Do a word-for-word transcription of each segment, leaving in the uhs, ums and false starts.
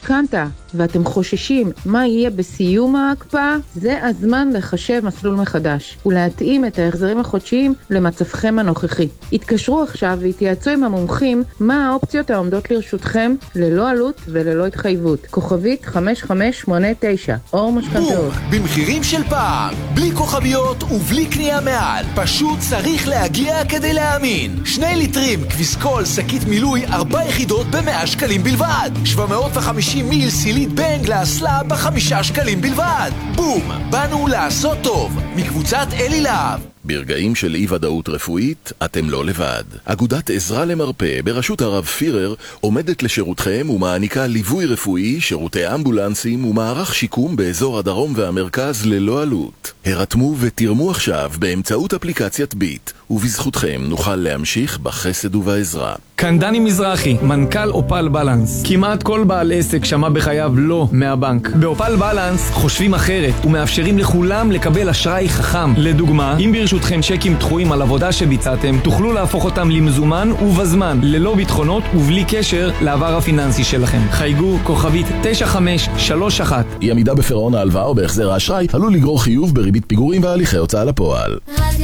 משכנתה ואתם חוששים מה יהיה בסיום ההקפאה, זה הזמן לחשב מסלול מחדש ולהתאים את ההחזרים החודשיים למצבכם הנוכחי. התקשרו עכשיו והתייעצו עם המומחים מה האופציות העומדות לרשותכם ללא עלות וללא התחייבות. כוכבית חמש חמש שמונה תשע, אור משכנתאות. במחירים של פעם, בלי כוכביות ובלי קנייה מעל, פשוט צריך להגיע כדי להאמין. שני ליטרים כביסקול שקית מילוי ארבע יחידות ב-מאה שקלים בלבד. שבע מאות וחמישים מיל סילית בנג לאסלה בחמישה שקלים בלבד. בום, באנו לעשות טוב, מקבוצת אלי להב. ברגעים של אי ודאות רפואית, אתם לא לבד. אגודת עזרה למרפא בראשות הרב פירר עומדת לשירותכם ומעניקה ליווי רפואי, שירותי אמבולנסים ומערך שיקום באזור הדרום והמרכז ללא עלות. הרתמו ותרמו עכשיו באמצעות אפליקציית ביט, ובזכותכם נוכל להמשיך בחסד ובעזרה. כאן דני מזרחי, מנכ"ל אופל בלנס. כמעט כל בעל עסק שמע בחייו לא מהבנק. באופל בלנס חושבים אחרת ומאפשרים לכולם לקבל אשראי חכם. לדוגמה, אם ברשותכם צ'קים דחויים על עבודה שביצעתם, תוכלו להפוך אותם למזומן ובזמן, ללא ביטחונות ובלי קשר לעבר הפיננסי שלכם. חייגו כוכבית תשע חמש שלוש אחת. אי עמידה בפירעון ההלוואה או בהחזר האשראי עלול לגרור חיוב בריבית פיגורים והליכי הוצאה לפועל.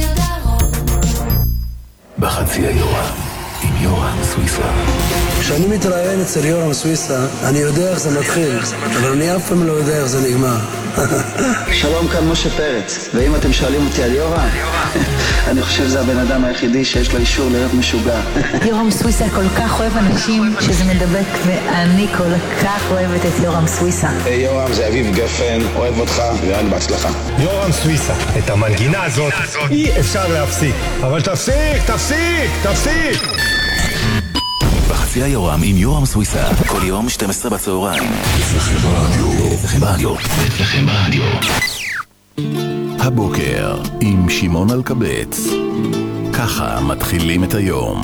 בחצי היורה עם יורם סוויסה. כשאני מתראיין אצל יורם סוויסה, אני יודע איך זה מתחיל, אבל אני אף פעם לא יודע איך זה נגמר. שלום, כאן משה פרץ, ואם אתם שואלים אותי על יורם, אני חושב שזה הבן אדם היחידי שיש לו אישור להיות משוגע. יורם סוויסה כל כך אוהב אנשים שזה מדבק, ואני כל כך אוהבת את יורם סוויסה. היי יורם, זה אביב גפן, אוהב אותך, ואני בהצלחה. יורם סוויסה, את המנגינה הזאת אי אפשר להפסיק, אבל תפסיק, תפסיק, תפסיק! בחצי היורם עם יורם סוויסה, כל יום שתים עשרה בצהריים. אצלכם ברדיו. אצלכם ברדיו. אצלכם ברדיו. הבוקר עם שמעון אלקבץ. ככה מתחילים את היום.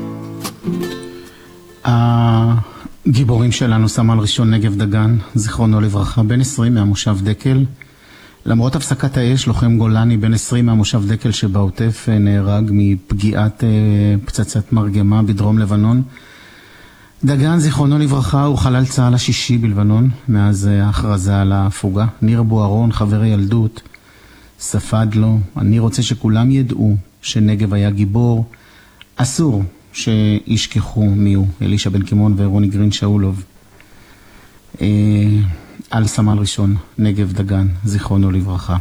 הגיבורים שלנו, סמל ראשון נגב דגן, זיכרונו לברכה, בן עשרים מהמושב דקל. למרות הפסקת האש, לוחם גולני בן עשרים מהמושב דקל שבעוטף נהרג מפגיעת פצצת מרגמה בדרום לבנון. דגן, זיכרונו לברכה, הוא חלל צה"ל השישי בלבנון מאז ההכרזה על ההפוגה. ניר בוארון, חבר ילדות, ספד לו. אני רוצה שכולם ידעו שנגב היה גיבור. אסור שישכחו מיהו. אלישע בן קימון ורוני גרין שאולוב. אה, על סמל ראשון נגב דגן, זיכרונו לברכה.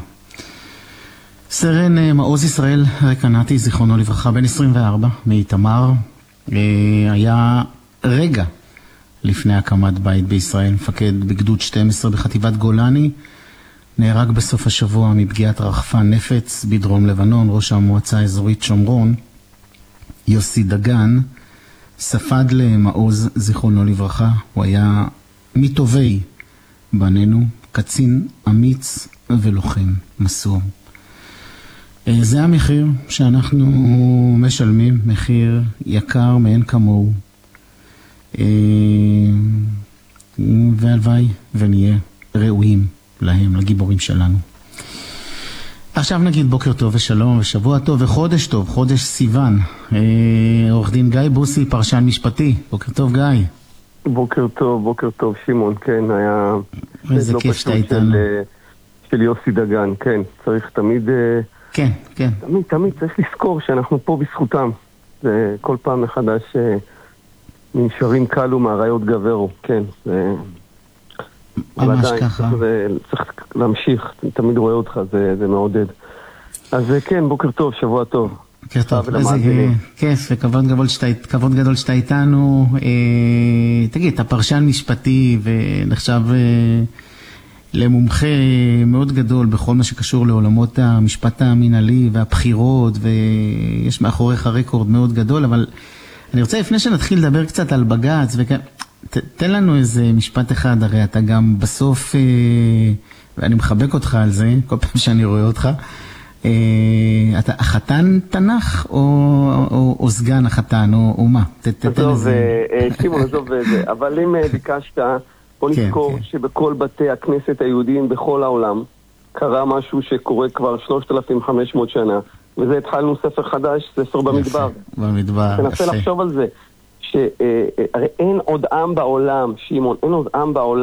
סרן מעוז ישראל רקנתי, זיכרונו לברכה, בן עשרים וארבע מאיתמר, אה, היה רגע לפני הקמת בית בישראל, מפקד בגדוד שתים עשרה בחטיבת גולני, נהרג בסוף השבוע מפגיעת רחפן נפץ בדרום לבנון. ראש המועצה האזורית שומרון, יוסי דגן, ספד למעוז, זיכרונו לברכה. הוא היה מטובי בנינו, קצין אמיץ ולוחם מסור. זה המחיר שאנחנו משלמים, מחיר יקר מאין כמוהו. והלוואי ונהיה ראויים להם, לגיבורים שלנו. עכשיו נגיד בוקר טוב ושלום ושבוע טוב וחודש טוב, חודש סיוון. עורך דין גיא בוסי, פרשן משפטי. בוקר טוב גיא. בוקר טוב, בוקר טוב שמעון, כן, היה... איזה כיף שאתה איתנו. של, של יוסי דגן, כן, צריך תמיד... כן, כן. תמיד, תמיד צריך לזכור שאנחנו פה בזכותם. זה כל פעם מחדש מנשרים קלו מהראיות גברו, כן. זה... ממש ככה. זה, צריך להמשיך, תמיד רואה אותך, זה, זה מעודד. אז כן, בוקר טוב, שבוע טוב. בוקר טוב, איזה כיף וכבוד גדול שאתה, כבוד גדול שאתה איתנו. אה, תגיד, אתה פרשן משפטי ונחשב אה, למומחה מאוד גדול בכל מה שקשור לעולמות המשפט המנהלי והבחירות, ויש מאחוריך רקורד מאוד גדול, אבל אני רוצה לפני שנתחיל לדבר קצת על בג"ץ, וכן, ת, תן לנו איזה משפט אחד, הרי אתה גם בסוף, אה, ואני מחבק אותך על זה, כל פעם שאני רואה אותך, אתה החתן תנ"ך או, או, או סגן החתן או, או מה? עזוב, שימון, עזוב זה. אבל אם ביקשת, בוא נזכור שבכל בתי הכנסת היהודיים בכל העולם קרה משהו שקורה כבר שלושת אלפים וחמש מאות שנה, וזה התחלנו ספר חדש, ספר במדבר. במדבר, תנסה לחשוב על זה, שהרי אין עוד עם בעולם, שימון, אין עוד עם בעולם